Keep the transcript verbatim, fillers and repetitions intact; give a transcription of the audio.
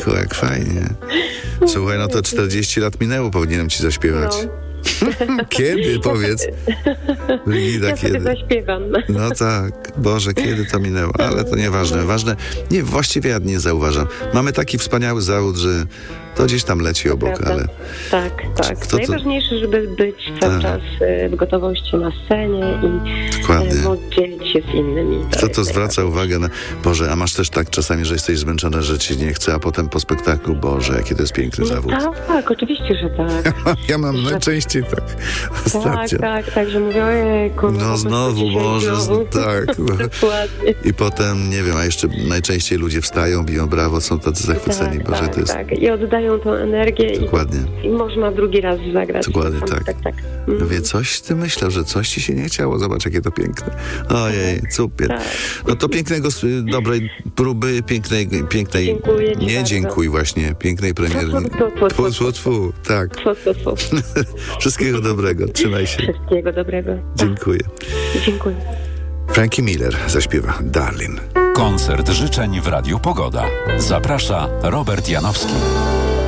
Ojejku, jak fajnie. Słuchaj, no to czterdzieści lat minęło, powinienem ci zaśpiewać. No. Kiedy, powiedz? Brygida, Ja sobie kiedy? zaśpiewam. No tak, Boże, kiedy to minęło, ale to nieważne. Ważne, nie, właściwie ja nie zauważam. Mamy taki wspaniały zawód, że to gdzieś tam leci obok, Prawda? ale... Tak, tak. Kto to- Najważniejsze, żeby być cały Tak. czas e, w gotowości na scenie i Dokładnie. e, móc dzielić się z innymi. Kto jest to zwraca uwagę na... Boże, a masz też tak czasami, że jesteś zmęczona, że ci nie chce, a potem po spektaklu, Boże, jaki to jest piękny zawód. No, tak, tak, oczywiście, że tak. Ja mam najczęściej tak Tak, ostatnio. tak, tak, że mówię, ojejku. No po znowu, prostu dzisiaj Boże, znowu. tak. Dokładnie. I potem, nie wiem, a jeszcze najczęściej ludzie wstają, biją brawo, są tacy zachwyceni. Tak, Boże, tak, to jest... tak. I oddają tą energię Dokładnie. i, i można drugi raz zagrać. Dokładnie tak. tak, tak. Mm. Mówię, coś ty myślał, że coś ci się nie chciało. Zobacz, jakie to piękne. Ojej, super. Tak. No to pięknego, s- dobrej próby, pięknej, pięknej... Dziękuję ci Nie bardzo. dziękuj właśnie, pięknej premiery. Tfu, tfu, tfu, Tfu, tfu, tfu, tfu. Tak. Tfu, tfu, tfu. Wszystkiego dobrego. Trzymaj się. Wszystkiego dobrego. Dziękuję. Dziękuję. Frankie Miller zaśpiewa Darlin. Koncert życzeń w Radiu Pogoda. Zaprasza Robert Janowski.